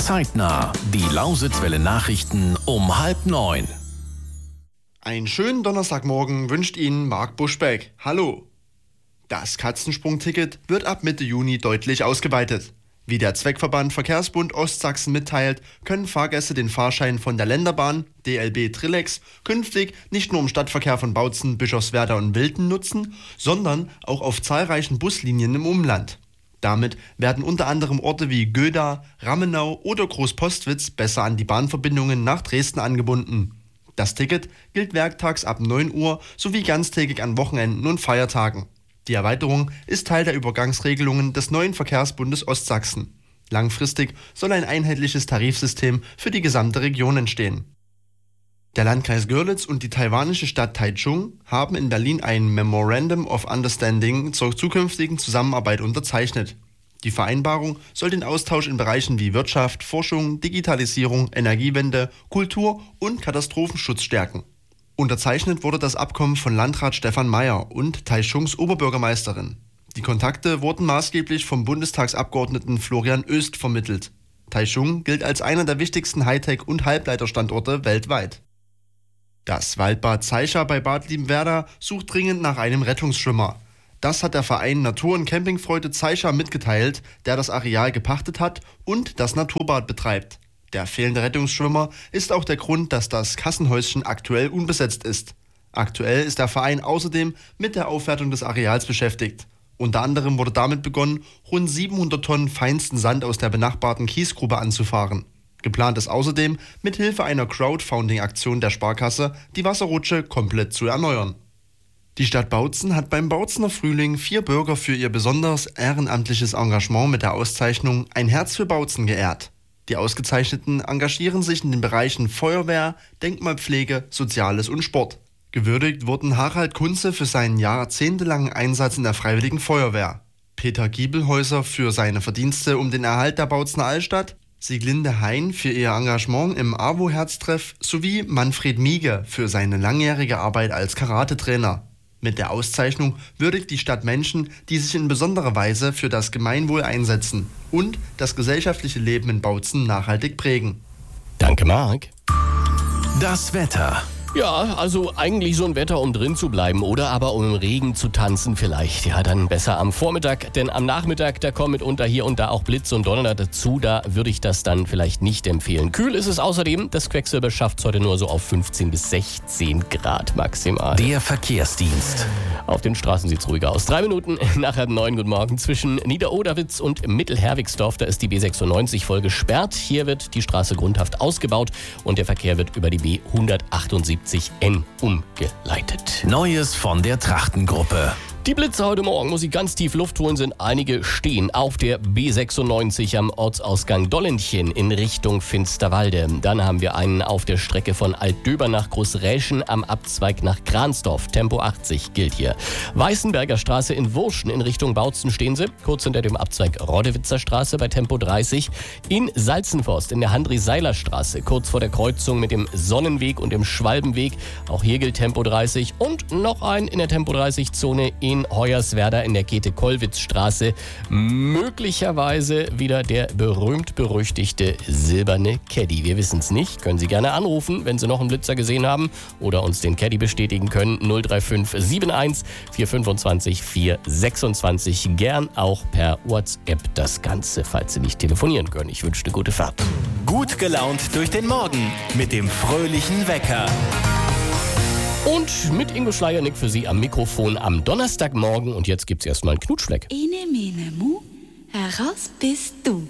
Zeitnah. Die Lausitzwelle Nachrichten um 8:30. Einen schönen Donnerstagmorgen wünscht Ihnen Marc Buschbeck. Hallo. Das Katzensprungticket wird ab Mitte Juni deutlich ausgeweitet. Wie der Zweckverband Verkehrsbund Ostsachsen mitteilt, können Fahrgäste den Fahrschein von der Länderbahn DLB Trillex künftig nicht nur im Stadtverkehr von Bautzen, Bischofswerda und Wilten nutzen, sondern auch auf zahlreichen Buslinien im Umland. Damit werden unter anderem Orte wie Göda, Rammenau oder Großpostwitz besser an die Bahnverbindungen nach Dresden angebunden. Das Ticket gilt werktags ab 9 Uhr sowie ganztägig an Wochenenden und Feiertagen. Die Erweiterung ist Teil der Übergangsregelungen des neuen Verkehrsbundes Ostsachsen. Langfristig soll ein einheitliches Tarifsystem für die gesamte Region entstehen. Der Landkreis Görlitz und die taiwanische Stadt Taichung haben in Berlin ein Memorandum of Understanding zur zukünftigen Zusammenarbeit unterzeichnet. Die Vereinbarung soll den Austausch in Bereichen wie Wirtschaft, Forschung, Digitalisierung, Energiewende, Kultur und Katastrophenschutz stärken. Unterzeichnet wurde das Abkommen von Landrat Stefan Mayer und Taichungs Oberbürgermeisterin. Die Kontakte wurden maßgeblich vom Bundestagsabgeordneten Florian Oest vermittelt. Taichung gilt als einer der wichtigsten Hightech- und Halbleiterstandorte weltweit. Das Waldbad Zeischa bei Bad Liebenwerda sucht dringend nach einem Rettungsschwimmer. Das hat der Verein Natur- und Campingfreude Zeischa mitgeteilt, der das Areal gepachtet hat und das Naturbad betreibt. Der fehlende Rettungsschwimmer ist auch der Grund, dass das Kassenhäuschen aktuell unbesetzt ist. Aktuell ist der Verein außerdem mit der Aufwertung des Areals beschäftigt. Unter anderem wurde damit begonnen, rund 700 Tonnen feinsten Sand aus der benachbarten Kiesgrube anzufahren. Geplant ist außerdem, mit Hilfe einer Crowdfunding-Aktion der Sparkasse die Wasserrutsche komplett zu erneuern. Die Stadt Bautzen hat beim Bautzener Frühling 4 Bürger für ihr besonders ehrenamtliches Engagement mit der Auszeichnung Ein Herz für Bautzen geehrt. Die Ausgezeichneten engagieren sich in den Bereichen Feuerwehr, Denkmalpflege, Soziales und Sport. Gewürdigt wurden Harald Kunze für seinen jahrzehntelangen Einsatz in der Freiwilligen Feuerwehr, Peter Giebelhäuser für seine Verdienste um den Erhalt der Bautzener Altstadt, Sieglinde Hein für ihr Engagement im AWO-Herztreff sowie Manfred Miege für seine langjährige Arbeit als Karatetrainer. Mit der Auszeichnung würdigt die Stadt Menschen, die sich in besonderer Weise für das Gemeinwohl einsetzen und das gesellschaftliche Leben in Bautzen nachhaltig prägen. Danke, Marc. Das Wetter. Ja, also eigentlich so ein Wetter, um drin zu bleiben oder aber um im Regen zu tanzen vielleicht. Ja, dann besser am Vormittag, denn am Nachmittag, da kommen mitunter hier und da auch Blitz und Donner dazu. Da würde ich das dann vielleicht nicht empfehlen. Kühl ist es außerdem. Das Quecksilber schafft es heute nur so auf 15 bis 16 Grad maximal. Der Verkehrsdienst. Auf den Straßen sieht es ruhiger aus. 3 Minuten nach 8:30, guten Morgen. Zwischen Niederoderwitz und Mittelherwigsdorf, da ist die B96 voll gesperrt. Hier wird die Straße grundhaft ausgebaut und der Verkehr wird über die B178N umgeleitet. Neues von der Trachtengruppe. Die Blitze heute Morgen, muss ich ganz tief Luft holen, sind einige stehen auf der B96 am Ortsausgang Dollentchen in Richtung Finsterwalde. Dann haben wir einen auf der Strecke von Altdöber nach Großräschen am Abzweig nach Kransdorf. Tempo 80 gilt hier. Weißenberger Straße in Wurschen in Richtung Bautzen stehen sie. Kurz hinter dem Abzweig Rodewitzer Straße bei Tempo 30. In Salzenforst in der Handri-Seiler-Straße, kurz vor der Kreuzung mit dem Sonnenweg und dem Schwalbenweg. Auch hier gilt Tempo 30. Und noch ein in der Tempo 30-Zone in Hoyerswerda in der Käthe-Kollwitz-Straße. Möglicherweise wieder der berühmt-berüchtigte silberne Caddy. Wir wissen es nicht. Können Sie gerne anrufen, wenn Sie noch einen Blitzer gesehen haben oder uns den Caddy bestätigen können. 035 71 425 426. Gern auch per WhatsApp das Ganze, falls Sie nicht telefonieren können. Ich wünsche eine gute Fahrt. Gut gelaunt durch den Morgen mit dem fröhlichen Wecker. Und mit Ingo Schleiernick für Sie am Mikrofon am Donnerstagmorgen. Und jetzt gibt's erstmal einen Knutschfleck. Ene, mene, mu, heraus bist du.